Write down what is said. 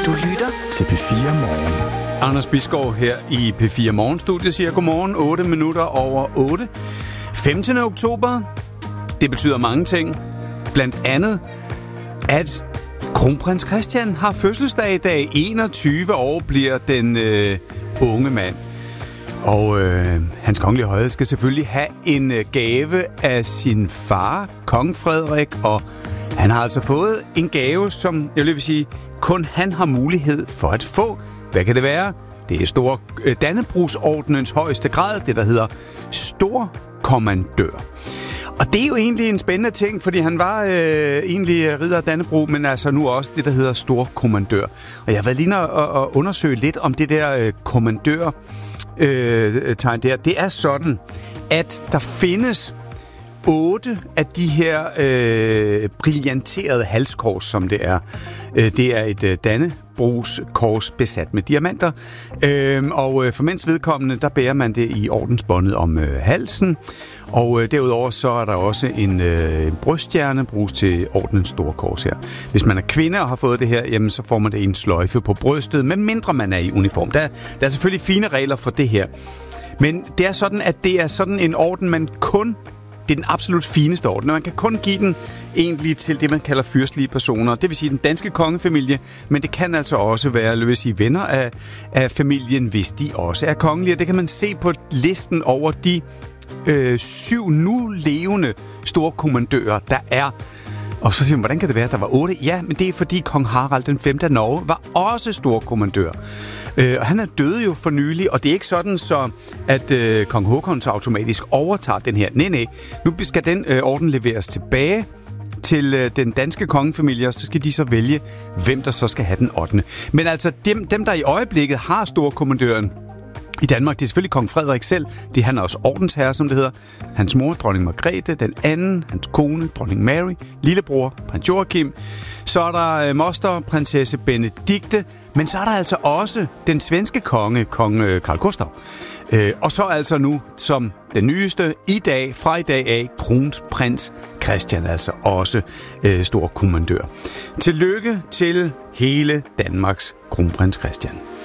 Du lytter til P4 Morgen. Anders Bisgaard her i P4 Morgenstudiet siger godmorgen, 8 minutter over 8. 15. oktober, det betyder mange ting. Blandt andet, at kronprins Christian har fødselsdag i dag. 21 år bliver den unge mand. Og hans kongelige højhed skal selvfølgelig have en gave af sin far, kong Frederik, og han har altså fået en gave, som jeg vil sige, kun han har mulighed for at få. Hvad kan det være? Det er Store Dannebrogs-ordenens højeste grad, det der hedder Storkommandør. Og det er jo egentlig en spændende ting, fordi han var egentlig ridder af Dannebrog, men altså nu også det, der hedder Storkommandør. Og jeg har været lige og undersøge lidt om det der kommandør-tegn der. Det er sådan, at der findes 8 af de her brillanterede halskors, som det er. Det er et Dannebrogs-kors besat med diamanter. Og for mænds vedkommende, der bærer man det i ordensbåndet om halsen. Og derudover så er der også en bryststjerne, bruges til ordenens store kors her. Hvis man er kvinde og har fået det her, jamen, så får man det i en sløjfe på brystet, medmindre man er i uniform. Der er selvfølgelig fine regler for det her. Men det er sådan, at det er sådan en orden, man kun... Det er den absolut fineste orden, og man kan kun give den egentlig til det, man kalder fyrstelige personer. Det vil sige den danske kongefamilie, men det kan altså også være venner af familien, hvis de også er kongelige. Det kan man se på listen over de 7 nu levende store kommandører, der er. Og så siger man, hvordan kan det være, at der var 8? Ja, men det er fordi kong Harald den 5. af Norge var også stor kommandør. Og han er døde jo for nylig, og det er ikke sådan så, at kong Håkon så automatisk overtager den her. Nej. Nu skal den orden leveres tilbage til den danske kongefamilie, og så skal de så vælge, hvem der så skal have den 8. Men altså, dem der i øjeblikket har storkommandøren i Danmark, det er selvfølgelig kong Frederik selv. Det er han også ordensherre, som det hedder. Hans mor, dronning Margrethe, den anden, hans kone, dronning Mary, lillebror, prins Joachim. Så er der moster, prinsesse Benedikte. Men så er der altså også den svenske konge, kong Carl Gustaf. Og så altså nu, som den nyeste, fra i dag af, kronprins Christian, altså også stor kommandør. Tillykke til hele Danmarks kronprins Christian.